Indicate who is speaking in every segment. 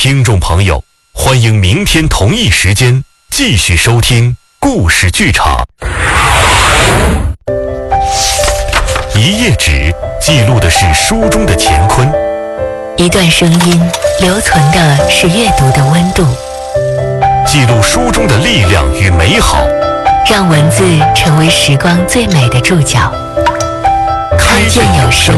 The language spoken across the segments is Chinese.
Speaker 1: 听众朋友，欢迎明天同一时间继续收听故事剧场。一页纸记录的是书中的乾坤，
Speaker 2: 一段声音留存的是阅读的温度，
Speaker 1: 记录书中的力量与美好，
Speaker 2: 让文字成为时光最美的注脚。开卷有声。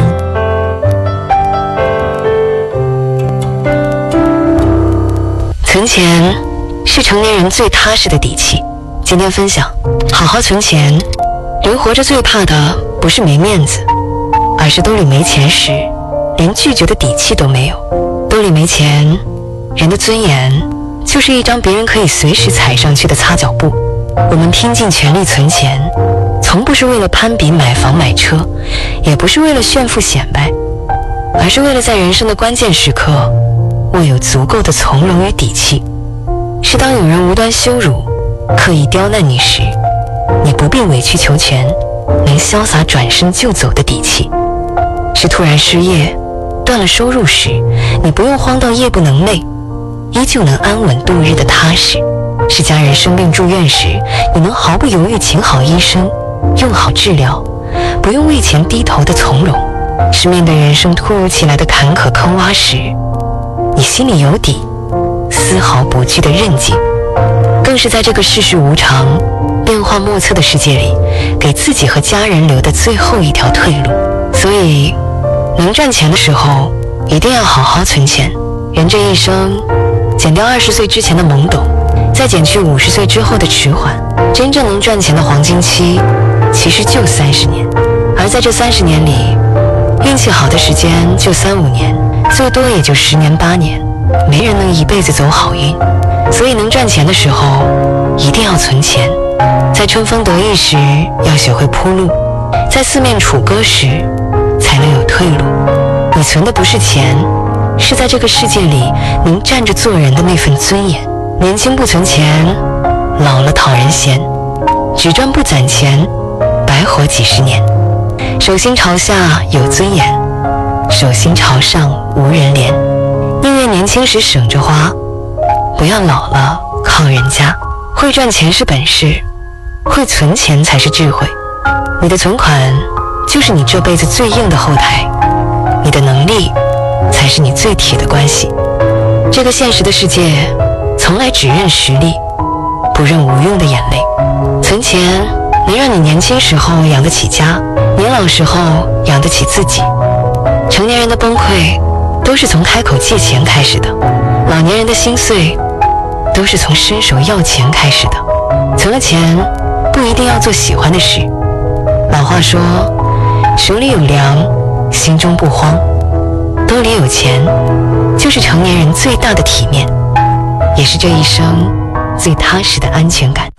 Speaker 2: 存钱是成年人最踏实的底气。今天分享，好好存钱。人活着最怕的不是没面子，而是兜里没钱时连拒绝的底气都没有。兜里没钱，人的尊严就是一张别人可以随时踩上去的擦脚布。我们拼尽全力存钱，从不是为了攀比买房买车，也不是为了炫富显摆，而是为了在人生的关键时刻握有足够的从容与底气。是当有人无端羞辱、刻意刁难你时，你不必委曲求全，能潇洒转身就走的底气。是突然失业、断了收入时，你不用慌到夜不能寐，依旧能安稳度日的踏实。是家人生病住院时，你能毫不犹豫请好医生，用好治疗，不用为钱低头的从容。是面对人生突如其来的坎坷坑洼时，你心里有底，丝毫不惧的韧劲。更是在这个世事无常、变化莫测的世界里，给自己和家人留的最后一条退路。所以能赚钱的时候一定要好好存钱。人这一生，减掉20岁之前的懵懂，再减去50岁之后的迟缓，真正能赚钱的黄金期其实就30年。而在这30年里，运气好的时间就3-5年，最多也就10年8年，没人能一辈子走好运。所以能赚钱的时候一定要存钱，在春风得意时要学会铺路，在四面楚歌时才能有退路。你存的不是钱，是在这个世界里能站着做人的那份尊严。年轻不存钱，老了讨人嫌，只赚不攒钱，白活几十年。手心朝下有尊严，手心朝上无人怜。宁愿年轻时省着花，不要老了靠人家。会赚钱是本事，会存钱才是智慧。你的存款就是你这辈子最硬的后台，你的能力才是你最铁的关系。这个现实的世界从来只认实力，不认无用的眼泪。存钱能让你年轻时候养得起家，年老时候养得起自己。成年人的崩溃都是从开口借钱开始的，老年人的心碎都是从伸手要钱开始的。存了钱不一定要做喜欢的事。老话说，手里有粮，心中不慌。兜里有钱，就是成年人最大的体面，也是这一生最踏实的安全感。